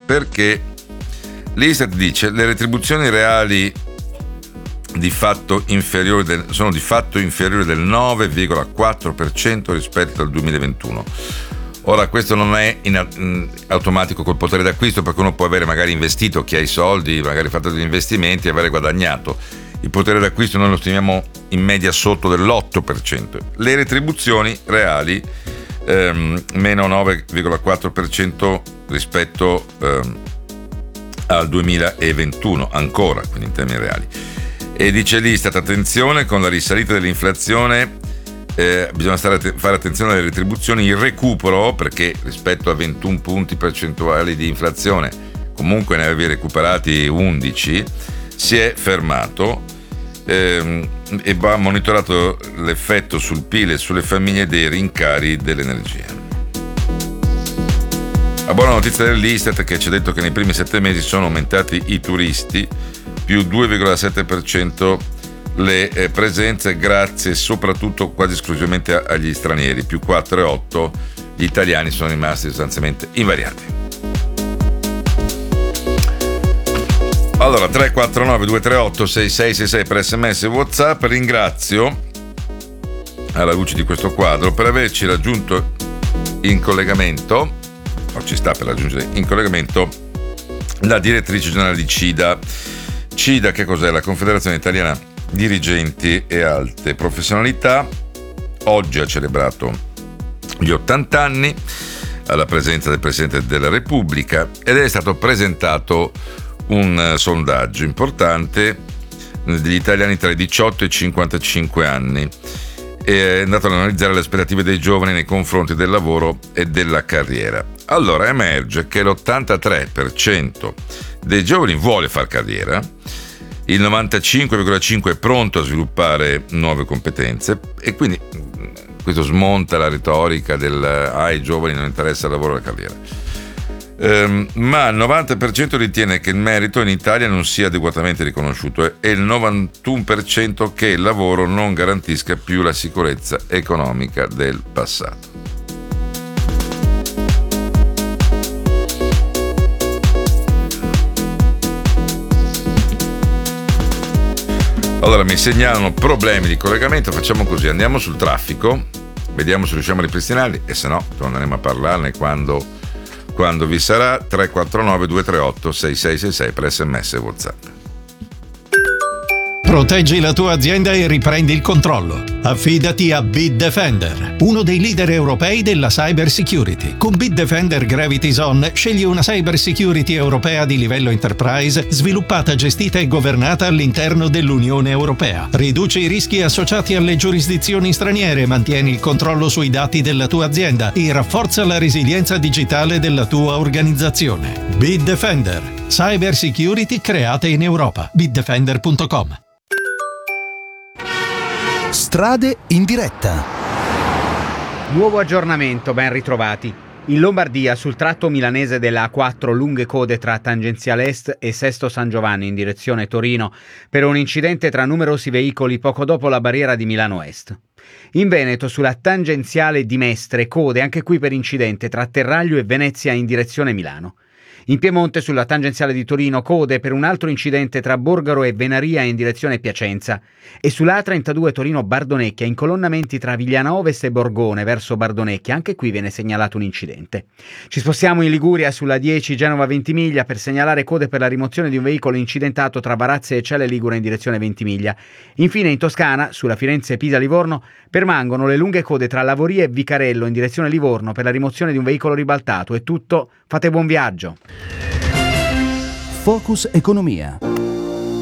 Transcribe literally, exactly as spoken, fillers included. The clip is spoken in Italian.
perché l'Istat dice le retribuzioni reali di fatto inferiori del, sono di fatto inferiori del nove virgola quattro per cento rispetto al duemilaventuno. Ora, questo non è in, in automatico col potere d'acquisto, perché uno può avere magari investito, chi ha i soldi, magari fatto degli investimenti e avere guadagnato. Il potere d'acquisto noi lo stimiamo in media sotto dell'otto per cento. Le retribuzioni reali ehm, meno nove virgola quattro per cento rispetto ehm, al duemilaventuno ancora, quindi in termini reali. E dice l'Istat, attenzione, con la risalita dell'inflazione eh, bisogna stare att- fare attenzione alle retribuzioni, il recupero, perché rispetto a ventuno punti percentuali di inflazione comunque ne avevi recuperati undici, si è fermato ehm, e va monitorato l'effetto sul P I L e sulle famiglie dei rincari dell'energia. La buona notizia dell'Istat è che ci ha detto che nei primi sette mesi sono aumentati i turisti, più due virgola sette per cento le eh, presenze, grazie soprattutto quasi esclusivamente agli stranieri, più quattro virgola otto, gli italiani sono rimasti sostanzialmente invariati. Allora, tre quattro nove due tre otto sei sei sei sei per sms e WhatsApp. Ringrazio, alla luce di questo quadro, per averci raggiunto in collegamento, o ci sta per raggiungere in collegamento, la direttrice generale di CIDA. CIDA, che cos'è? La Confederazione Italiana Dirigenti e Alte Professionalità. Oggi ha celebrato gli ottanta anni alla presenza del Presidente della Repubblica ed è stato presentato un sondaggio importante degli italiani tra i diciotto e i cinquantacinque anni. È andato ad analizzare le aspettative dei giovani nei confronti del lavoro e della carriera. Allora emerge che l'ottantatré per cento dei giovani vuole far carriera, il novantacinque virgola cinque per cento è pronto a sviluppare nuove competenze, e quindi questo smonta la retorica del ah, ai giovani non interessa il lavoro e la carriera. Um, ma il novanta per cento ritiene che il merito in Italia non sia adeguatamente riconosciuto e il novantuno per cento che il lavoro non garantisca più la sicurezza economica del passato. Allora mi segnalano problemi di collegamento, facciamo così, andiamo sul traffico, vediamo se riusciamo a ripristinarli e se no torneremo a parlarne quando, quando vi sarà. Tre quattro nove due tre otto sei sei sei sei per sms e WhatsApp. Proteggi la tua azienda e riprendi il controllo. Affidati a Bitdefender, uno dei leader europei della cyber security. Con Bitdefender Gravity Zone scegli una cyber security europea di livello enterprise, sviluppata, gestita e governata all'interno dell'Unione Europea. Riduci i rischi associati alle giurisdizioni straniere, mantieni il controllo sui dati della tua azienda e rafforza la resilienza digitale della tua organizzazione. Bitdefender, cyber security creata in Europa. bitdefender punto com. Strade in diretta. Nuovo aggiornamento, ben ritrovati. In Lombardia, sul tratto milanese della A quattro, lunghe code tra Tangenziale Est e Sesto San Giovanni in direzione Torino per un incidente tra numerosi veicoli poco dopo la barriera di Milano Est. In Veneto, sulla tangenziale di Mestre, code anche qui per incidente tra Terraglio e Venezia in direzione Milano. In Piemonte, sulla tangenziale di Torino, code per un altro incidente tra Borgaro e Venaria in direzione Piacenza. E sull'A trentadue Torino-Bardonecchia, incolonnamenti tra Vigliana Ovest e Borgone verso Bardonecchia, anche qui viene segnalato un incidente. Ci spostiamo in Liguria, sulla dieci Genova-Ventimiglia, per segnalare code per la rimozione di un veicolo incidentato tra Varazze e Celle Ligure in direzione Ventimiglia. Infine in Toscana, sulla Firenze-Pisa-Livorno, permangono le lunghe code tra Lavoria e Vicarello in direzione Livorno per la rimozione di un veicolo ribaltato. È tutto, fate buon viaggio. Focus Economia.